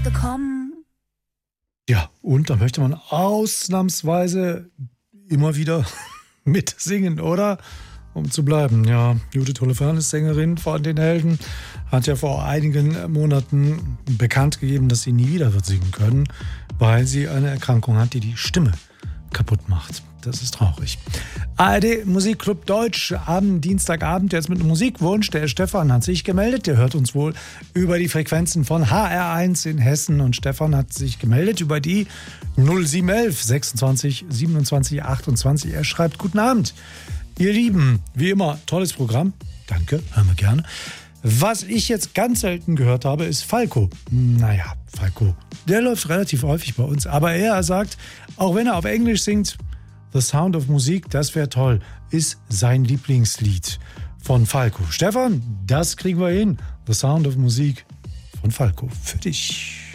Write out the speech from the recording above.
bekommen. Ja, und da möchte man ausnahmsweise immer wieder mitsingen, oder? Um zu bleiben, ja. Judith Holofernes, Sängerin von den Helden, hat ja vor einigen Monaten bekannt gegeben, dass sie nie wieder wird singen können, weil sie eine Erkrankung hat, die die Stimme kaputt macht. Das ist traurig. ARD Musikclub Deutsch am Dienstagabend jetzt mit einem Musikwunsch. Der Stefan hat sich gemeldet. Der hört uns wohl über die Frequenzen von HR1 in Hessen. Und Stefan hat sich gemeldet über die 0711 26 27 28. Er schreibt: Guten Abend, ihr Lieben. Wie immer, tolles Programm. Danke, hören wir gerne. Was ich jetzt ganz selten gehört habe, ist Falco. Naja, Falco, der läuft relativ häufig bei uns. Aber er sagt, auch wenn er auf Englisch singt, The Sound of Music, das wäre toll, ist sein Lieblingslied von Falco. Stefan, das kriegen wir hin. The Sound of Music von Falco für dich.